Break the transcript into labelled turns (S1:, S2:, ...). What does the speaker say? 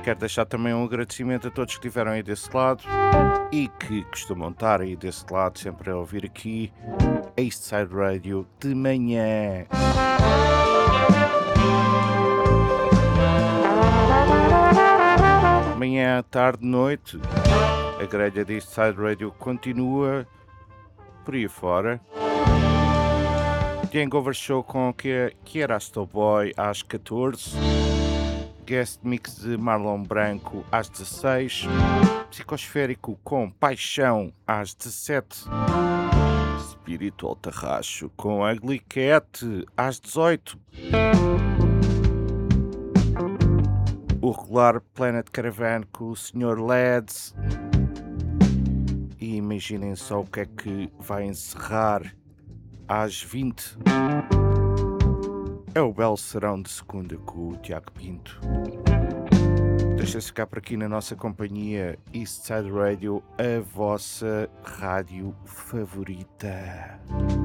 S1: quero deixar também um agradecimento a todos que estiveram aí desse lado e que costumam estar aí desse lado, sempre a ouvir aqui a Eastside Radio de manhã. Manhã, tarde, noite, a grelha da Eastside Radio continua por aí fora. The Hangover Show com Chiarasto Boy às 14, Guest Mix de Marlon Branco às 16, Psicosférico com Paixão às 17, Spiritual Tarraxo com Ugly Cat às 18, o regular Planet Caravan com o Sr. Lads, e imaginem só o que é que vai encerrar às 20. É o Belo Serão de segunda com o Tiago Pinto. Deixa-se ficar por aqui na nossa companhia Eastside Radio, a vossa rádio favorita.